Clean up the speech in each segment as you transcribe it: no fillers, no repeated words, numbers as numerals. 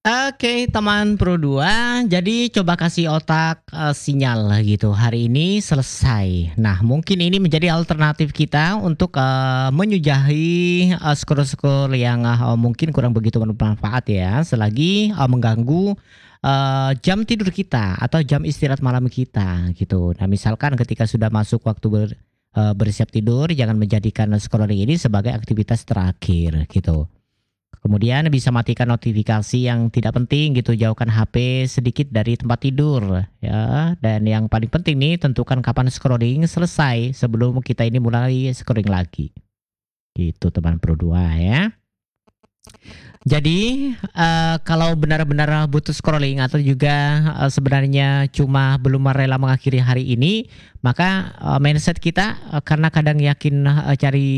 Oke, teman Pro 2, jadi coba kasih otak, sinyal gitu, hari ini selesai. Nah, mungkin ini menjadi alternatif kita untuk, menyudahi, scroll-scroll yang, mungkin kurang begitu bermanfaat ya, selagi, mengganggu, jam tidur kita atau jam istirahat malam kita, gitu. Nah, misalkan ketika sudah masuk waktu bersiap tidur, jangan menjadikan scrolling ini sebagai aktivitas terakhir, gitu. Kemudian bisa matikan notifikasi yang tidak penting gitu, jauhkan HP sedikit dari tempat tidur ya. Dan yang paling penting nih, tentukan kapan scrolling selesai sebelum kita ini mulai scrolling lagi. Gitu teman Pro 2 ya. Jadi, kalau benar-benar butuh scrolling atau juga, sebenarnya cuma belum rela mengakhiri hari ini, maka, mindset kita, karena kadang yakin, cari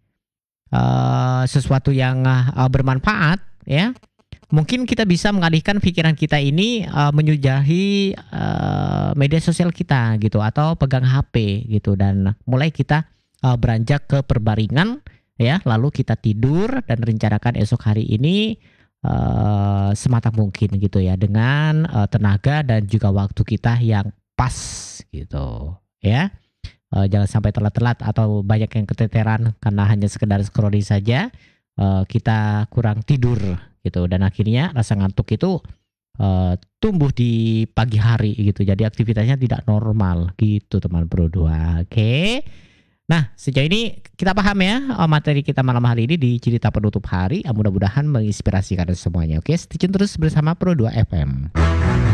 sesuatu yang, bermanfaat ya, mungkin kita bisa mengalihkan pikiran kita ini, menyudahi, media sosial kita gitu atau pegang HP gitu dan mulai kita, beranjak ke perbaringan ya, lalu kita tidur dan rencanakan esok hari ini, sematang mungkin gitu ya dengan, tenaga dan juga waktu kita yang pas gitu ya. Jangan sampai telat-telat atau banyak yang keteteran karena hanya sekedar scrolling saja, kita kurang tidur gitu dan akhirnya rasa ngantuk itu, tumbuh di pagi hari gitu, jadi aktivitasnya tidak normal gitu teman Bro 2, oke. Nah, sejauh ini kita paham ya, materi kita malam hari ini di cerita penutup hari, mudah-mudahan menginspirasi kalian semuanya, oke. Stay tune terus bersama Pro 2 FM.